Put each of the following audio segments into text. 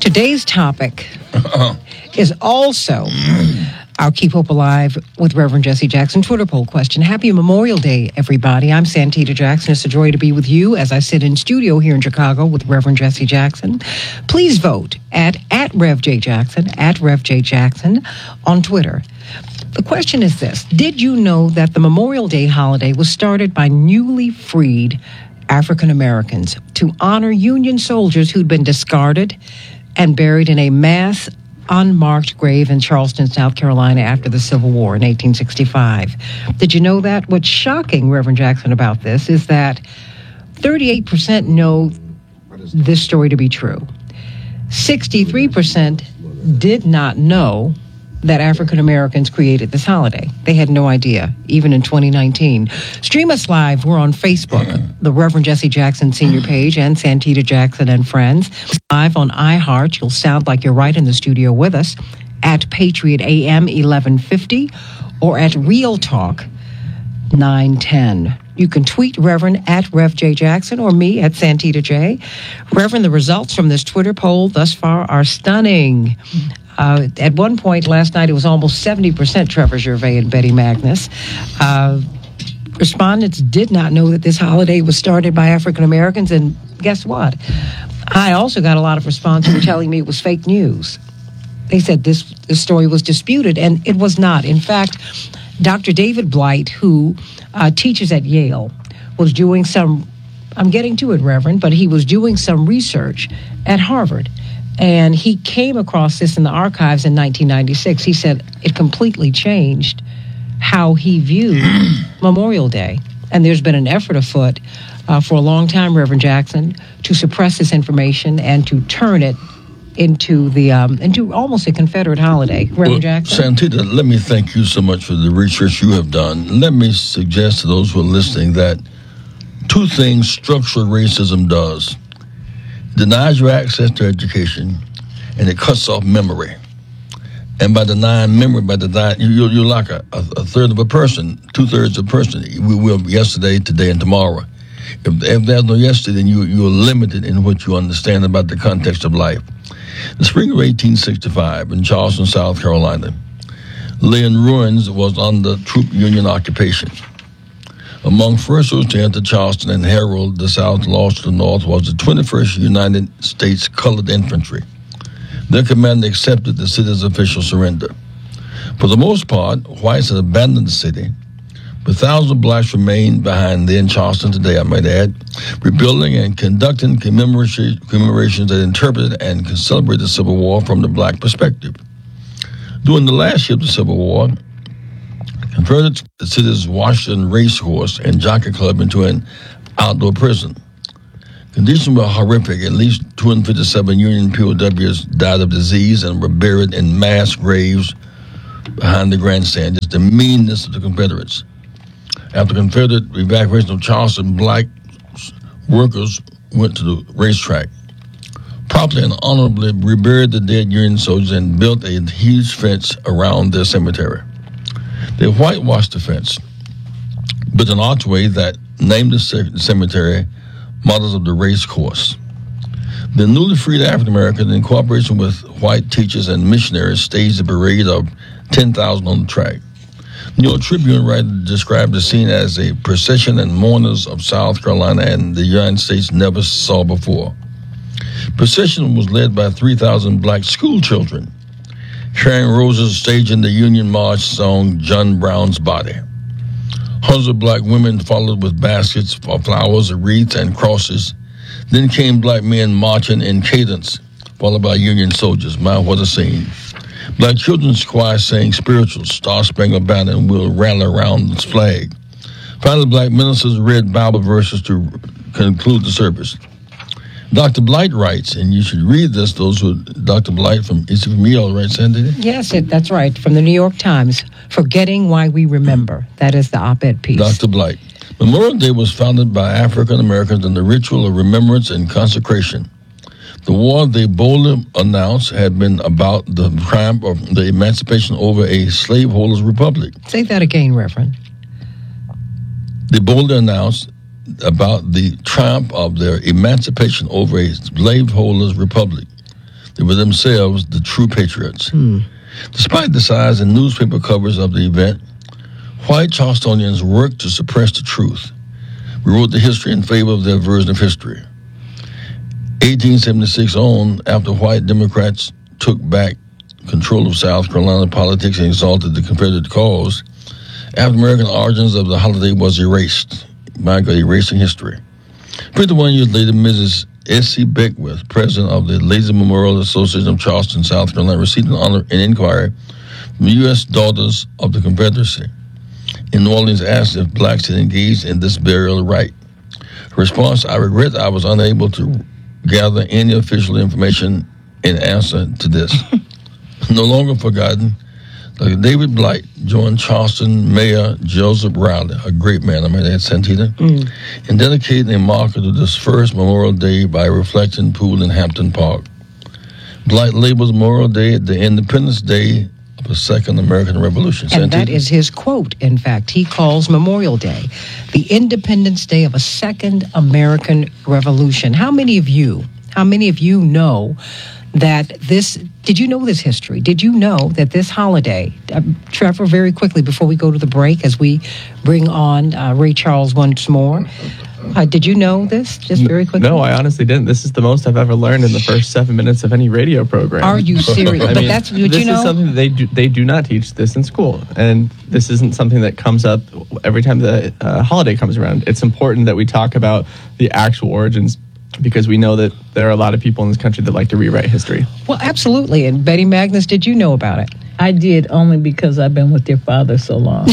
Today's topic is also our Keep Hope Alive with Reverend Jesse Jackson Twitter poll question. Happy Memorial Day, everybody. I'm Santita Jackson. It's a joy to be with you as I sit in studio here in Chicago with Reverend Jesse Jackson. Please vote at Rev J Jackson, at Rev J Jackson on Twitter. The question is this: did you know that the Memorial Day holiday was started by newly freed African Americans to honor Union soldiers who'd been discarded and buried in a mass unmarked grave in Charleston, South Carolina after the Civil War in 1865? Did you know that? What's shocking, Reverend Jackson, about this is that 38% know this story to be true. 63% did not know that African Americans created this holiday. They had no idea, even in 2019. Stream us live. We're on Facebook, the Reverend Jesse Jackson Senior page, and Santita Jackson and Friends. Live on iHeart. You'll sound like you're right in the studio with us at Patriot AM 1150 or at Real Talk 910. You can tweet Reverend at Rev J Jackson or me at Santita J. Reverend, the results from this Twitter poll thus far are stunning. At one point last night, it was almost 70% Trevor Gervais and Betty Magnus. Respondents did not know that this holiday was started by African Americans, and guess what? I also got a lot of response who were telling me it was fake news. They said this story was disputed, and it was not. In fact, Dr. David Blight, who teaches at Yale, was doing some, I'm getting to it, Reverend, but he was doing some research at Harvard. And he came across this in the archives in 1996. He said it completely changed how he viewed Memorial Day. And there's been an effort afoot for a long time, Reverend Jackson, to suppress this information and to turn it into almost a Confederate holiday. Reverend Jackson? Santita, let me thank you so much for the research you have done. Let me suggest to those who are listening that two things structural racism does: denies you access to education, and it cuts off memory. And by denying memory, you're like a third of a person, two-thirds of a person. We will yesterday, today, and tomorrow. If there's no yesterday, then you're limited in what you understand about the context of life. The spring of 1865 in Charleston, South Carolina, lay in ruins was under troop Union occupation. Among first to enter Charleston and herald the South loss to the North was the 21st United States Colored Infantry. Their commander accepted the city's official surrender. For the most part, whites had abandoned the city, but thousands of blacks remained behind there in Charleston today, I might add, rebuilding and conducting commemorations that interpreted and celebrated the Civil War from the black perspective. During the last year of the Civil War, converted the city's Washington Racecourse and Jockey Club into an outdoor prison. Conditions were horrific. At least 257 Union POWs died of disease and were buried in mass graves behind the grandstand. It's the meanness of the Confederates. After Confederate evacuation of Charleston, black workers went to the racetrack, promptly and honorably reburied the dead Union soldiers and built a huge fence around their cemetery. They whitewashed the fence, built an archway that named the cemetery Mothers of the Race Course. The newly freed African Americans, in cooperation with white teachers and missionaries, staged a parade of 10,000 on the track. New York Tribune writer described the scene as a procession and mourners of South Carolina and the United States never saw before. Procession was led by 3,000 black school children, carrying roses, staging the Union March song, John Brown's Body. Hundreds of black women followed with baskets for flowers, wreaths, and crosses. Then came black men marching in cadence, followed by Union soldiers. My, what a scene. Black children's choir sang spirituals, Star Spangled Banner, and We'll Rally Around This Flag. Finally, black ministers read Bible verses to conclude the service. Dr. Blight writes, and you should read this, those who, Dr. Blight from Yale, right, Sandy? Yes, that's right, from the New York Times, Forgetting Why We Remember. That is the op-ed piece. Dr. Blight. Memorial Day was founded by African Americans in the ritual of remembrance and consecration. The war they boldly announced had been about the triumph of the emancipation over a slaveholders' republic. Say that again, Reverend. They boldly announced about the triumph of their emancipation over a slaveholders' republic. They were themselves the true patriots. Despite the size and newspaper covers of the event, white Charlestonians worked to suppress the truth. We wrote the history in favor of their version of history. 1876 on, after white Democrats took back control of South Carolina politics and exalted the Confederate cause, African-American origins of the holiday was erased. By God, erasing history. 51 years later, Mrs. S.C. Beckwith, president of the Lazy Memorial Association of Charleston, South Carolina, received an honor and inquiry from the U.S. Daughters of the Confederacy in New Orleans, asked if blacks had engaged in this burial rite. Her response: I regret I was unable to gather any official information in answer to this. No longer forgotten, Dr. David Blight joined Charleston Mayor Joseph Riley, a great man, I might add, Santita, in dedicating a marker to this first Memorial Day by Reflection Pool in Hampton Park. Blight labels Memorial Day the Independence Day of the Second American Revolution. And that is his quote, in fact. He calls Memorial Day the Independence Day of a Second American Revolution. How many of you know that this, did you know this history? Did you know that this holiday, Trevor, very quickly before we go to the break, as we bring on Ray Charles once more, did you know this, just very quickly? No, I honestly didn't. This is the most I've ever learned in the first 7 minutes of any radio program. Are you serious? But that's what you know? This is something that they do not teach this in school. And this isn't something that comes up every time the holiday comes around. It's important that we talk about the actual origins, because we know that there are a lot of people in this country that like to rewrite history. Well, absolutely. And Betty Magnus, did you know about it? I did, only because I've been with your father so long.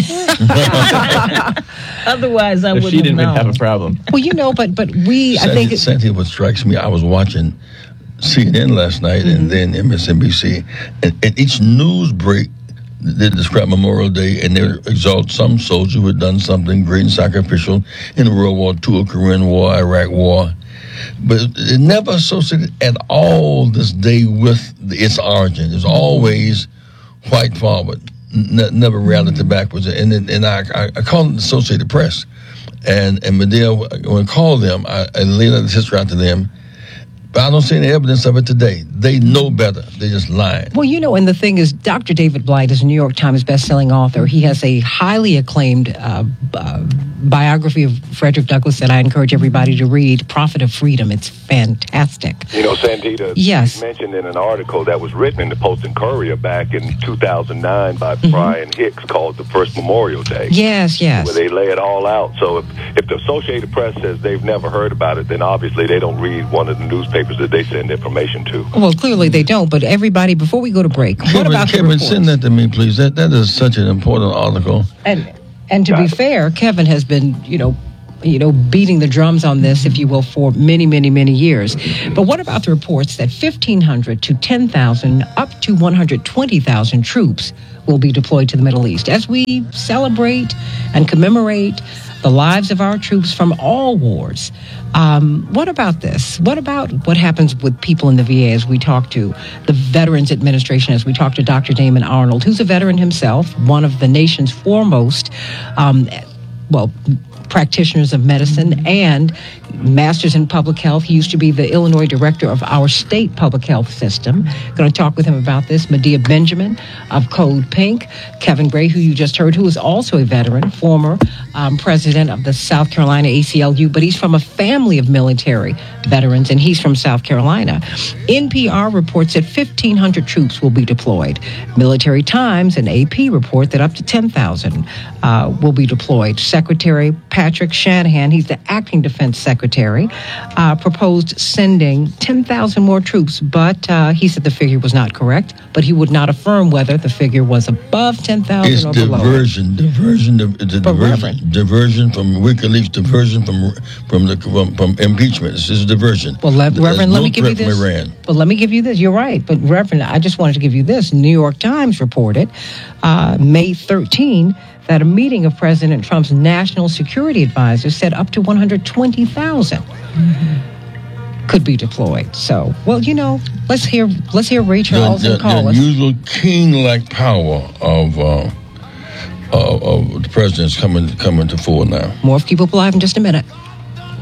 Otherwise, I wouldn't have known. She didn't even have a problem. Well, you know, but we, I think... Sandy, what strikes me, I was watching CNN last night and then MSNBC, and at each news break, they describe Memorial Day and they exalt some soldier who had done something great and sacrificial in World War II, Korean War, Iraq War. But it never associated at all this day with its origin. It's always white forward, never reality backwards. And I call it the Associated Press. And Medea, when I called them, I laid out this history out to them. But I don't see any evidence of it today. They know better. They just lying. Well, you know, and the thing is, Dr. David Blight is a New York Times bestselling author. He has a highly acclaimed biography of Frederick Douglass that I encourage everybody to read, Prophet of Freedom. It's fantastic. You know, Santita, yes, mentioned in an article that was written in the Post and Courier back in 2009 by Brian Hicks called The First Memorial Day. Yes. Where they lay it all out. So if the Associated Press says they've never heard about it, then obviously they don't read one of the newspapers that they send information to. Well, clearly they don't. But everybody, before we go to break, what about the reports? Kevin, send that to me, please. That is such an important article. And to be fair, Kevin has been, beating the drums on this, if you will, for many, many, many years. But what about the reports that 1,500 to 10,000, up to 120,000 troops will be deployed to the Middle East as we celebrate and commemorate the lives of our troops from all wars? What about this? What about what happens with people in the VA as we talk to the Veterans Administration, as we talk to Dr. Damon Arnold, who's a veteran himself, one of the nation's foremost, practitioners of medicine and masters in public health. He used to be the Illinois director of our state public health system. Going to talk with him about this. Medea Benjamin of Code Pink. Kevin Gray, who you just heard, who is also a veteran, former president of the South Carolina ACLU, but he's from a family of military veterans, and he's from South Carolina. NPR reports that 1,500 troops will be deployed. Military Times and AP report that up to 10,000 will be deployed. Secretary Patrick Shanahan, he's the acting defense secretary, proposed sending 10,000 more troops, but he said the figure was not correct, but he would not affirm whether the figure was above 10,000 or below. Diversion from WikiLeaks, diversion from impeachment. This is diversion. Well, Reverend, let me give you this. Well, let me give you this. You're right, but Reverend, I just wanted to give you this. New York Times reported May 13 that a meeting of President Trump's national security advisors said up to 120,000 could be deployed. So, well, let's hear Ray Charles and call us. The usual king-like power of the president's coming to fore now. More of Keep Hope Alive in just a minute.